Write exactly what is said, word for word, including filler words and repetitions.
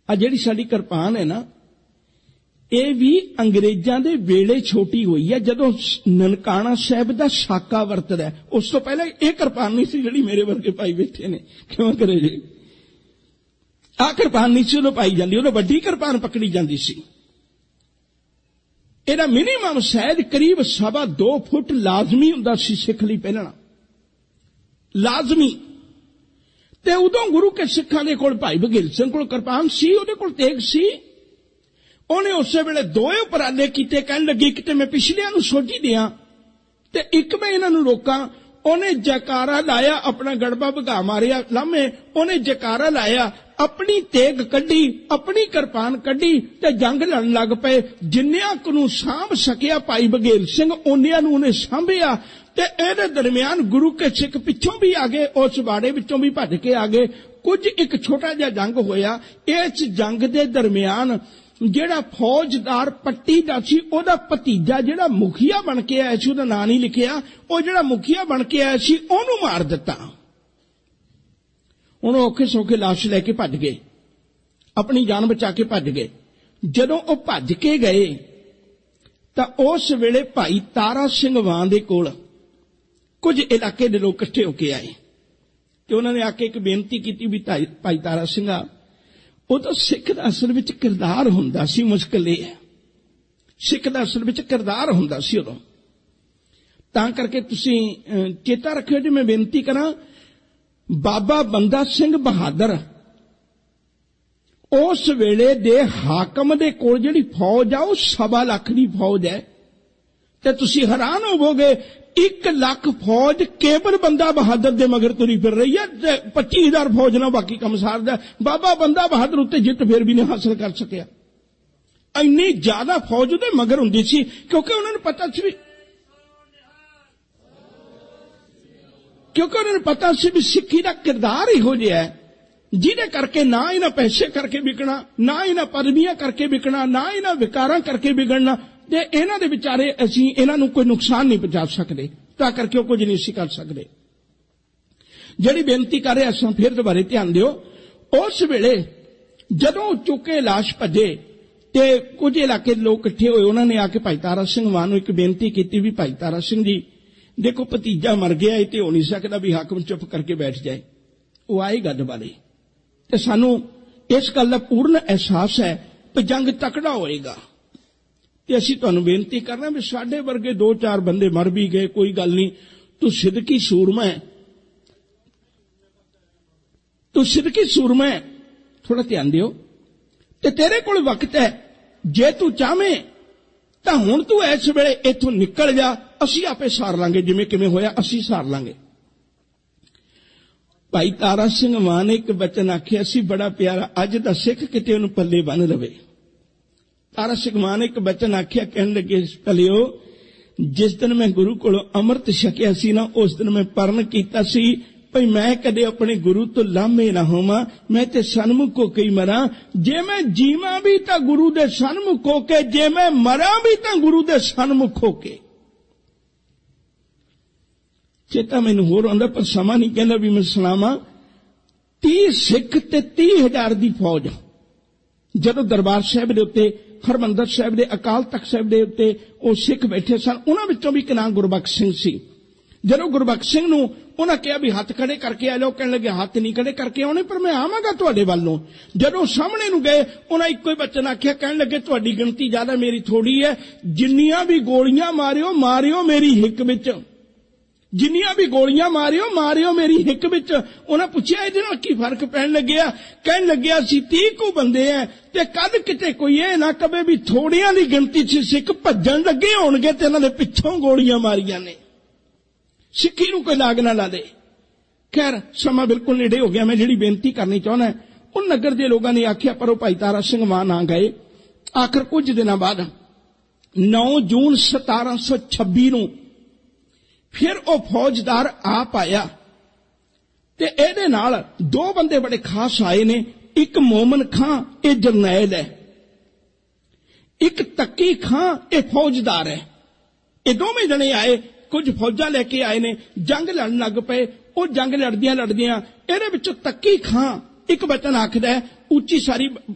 आ जिहड़ी साडी किरपान है ना, ये भी अंग्रेजां दे वेले छोटी हुई है। जदों ननकाना साहिब दा साका वरतदा है, उस तो पहले ये किरपान नहीं सी जिहड़ी मेरे वर्गे भाई बैठे ने। क्यों करे जी, आ किरपान नहीं सी उदों पाई जांदी, उदों वड्डी किरपान पकड़ी जांदी सी। इहदा मिनीमम शायद करीब सवा दो फुट लाजमी हुंदा सी सिख लई पहनना, लाजमी। ते उदों गुरु के सिखां दे कोल भाई बघेल सिंह कोल किरपान सी, उहदे कोल तेग सी। उन्हें उस वेले दोए उपराले कीते, कहन लगी कि मैं पिछलियां नूं सोझी दियां ते एक मैं इन्हां नूं रोकां। उन्हें जयकारा लाया, अपना गड़बा भगा मारिया लामे, उन्हें जयकारा लाया, अपनी तेग कड्डी, अपनी किरपान कड्डी ते जंग लड़न लग पे। जिन्नियां नूं सांभ सकिया भाई बघेल सिंह, उन्नियां नूं उन्हें सांभिया। ते इहदे दरमियान गुरु के सिख पिछों भी आ गए, उस बाड़े विचों भी भज के आ गए। कुछ एक छोटा जिहा जंग होया। इस जंग दे दरमियान जेड़ा फौजदार पट्टी दा सी, ओदा भतीजा जेड़ा मुखिया बन के आया सी, ओदा नाम नहीं लिखिया, ओ जेड़ा मुखिया बन के आया सी ओनू मार दिता। हुण औखे सौखे लाश लैके भज गए, अपनी जान बचा के भज गए। जदों ओ भज के गए तां उस वेले भाई तारा सिंह वां दे कोल कुछ इलाके दे लोग इकट्ठे होके आए ते उन्हां ने आके एक बेनती कीती भी भाई तारा सिंह, वो तो सिख दा असल विच किरदार हुंदा सी। मुश्किल ये है, सिख दा असल विच किरदार हुंदा सी उदों। तां करके तुसीं चेता रखियो जे मैं बेनती करां, बाबा बंदा सिंह बहादुर उस वेले दे हाकम दे कोल जिहड़ी फौज आ, वो सवा लाख दी फौज है। ते तुसीं हैरान होवोगे, एक लाख फौज केवल बंदा बहादुर दे मगर तुरी फिर रही है। पच्ची हजार फौज ना बाकी कम सारदा। बाबा बंदा बहादुर उत्ते जित फिर भी नहीं हासिल कर सकिया। इन्नी ज्यादा फौज उहदे मगर हुंदी सी, क्योंकि उन्होंने पता सी क्योंकि उन्होंने पता सी भी सिक्खी दा किरदार इहो जिहा है जिहदे करके ना इन्हां पैसे करके विकना, ना इन्हां पदवियां करके विकना, ना इन्हां विकारां करके बिगड़ना। ते इन्हां दे विचारे असीं इन्हां नूं कोई नुकसान नहीं पहुंचा सकदे, तां करके कुछ नहीं सी कर सकदे। जिहड़ी बेनती कर रहे असां फिर दोबारे ध्यान दिओ, उस वेले जदों चुके लाश भजे ते कुछ इलाके दे लोग इकट्ठे होए, उन्हां ने आके भाई तारा सिंह वां नूं एक बेनती कीती भी भाई तारा सिंह जी देखो भतीजा मर गया, ये ते हो नहीं सकदा भी हाकम चुप करके बैठ जाए। वो आए गद वाले ते सानू इस गल दा पूर्ण एहसास है कि जंग तकड़ा होएगा। ते असीं तुहानूं बेनती करना भी साडे वर्गे दो चार बंदे मर भी गए, कोई गल नहीं, तू सिदकी सूरमा है, तू सिदकी सूरमा है, थोड़ा ध्यान दिओ। ते तेरे कोल वक्त है, जे तू चाहे तां हुण तू इस वेले इत्थों निकल जा, असीं आपे सार लांगे, जिवें किवें होया असीं सार लांगे। भाई तारा सिंह मां ने एक बचन आखिया सी बड़ा प्यारा, अज दा सिख किते उहनूं पल्ले बन लवे। तारा सिंह मां ने एक बचन आखिया, कहन लगे भलियो जिस दिन मैं गुरु कोलों अमृत छकिया सी ना, उस दिन मैं परण कीता सी भई मैं कदे अपने गुरु तो लामे ना होवां, मैं ते सन्मुख होके ही मरां। जे मैं जीवां भी तां गुरु दे सन्मुख होके, जे मैं मरां भी तां गुरु दे सन्मुख होके। चेता मैनूं होर आंदा पर समा नहीं कहंदा भी मैं सुणावां। तीह सिख ते तीह हजार दी फौज जदों दरबार साहिब दे उत्ते, हरमंदर साहिब दे, अकाल तख्त साहिब दे उत्ते ओ सिख बैठे सन, उन्हां विचों भी एक नाम गुरबख्श सिंह सी। जदों गुरबख्श सिंह नूं उन्हां कहा भी हाथ खड़े करके आ जाओ, कहण लगे हाथ नहीं खड़े करके आउणे, पर मैं आवांगा तुहाडे वल्लों। जदों सामने नूं गए उन्हां इक्को ही बचन आखिया, कहण लगे तुहाडी गिणती ज्यादा मेरी थोड़ी है, जिन्नियां भी गोलियां मारियो मारियो मेरी हिक विच, जिन्नियां भी गोलियां मारियो मारियो मेरी हिक विच। उन्हें पूछया इहदे नाल की फर्क पैण लग्या? कहण लग्या सी तीह को बंदे हैं ते कद किते कोई ये ना कहे भी थोड़ियां दी गिणती च सिख भज्जण लगे होणगे ते इन्हां दे पिछों गोलियां मारियां ने, सिक्खी नूं कोई लाग ना ला दे। खैर समा बिल्कुल नेड़े हो गया। मैं जिहड़ी बेनती करनी चाहुंदा उन नगर दे लोगां ने आखिया पर भाई तारा सिंह मां ना गए। आखिर कुछ दिनां बाद नौ जून सतारां सौ छब्बी नूं फिर वो फौजदार आ पाया ते एदे नाल दो बंदे बड़े खास आए ने। एक मोमन खां ये जरनैल है, एक तकी खां ये फौजदार है। ये दोवें जने आए, कुछ फौजा लेके आए ने, जंग लड़न लग पे। वो जंग लड़दियां लड़दियां एदे विचों तकी खां एक बचन आखदा है, उच्ची सारी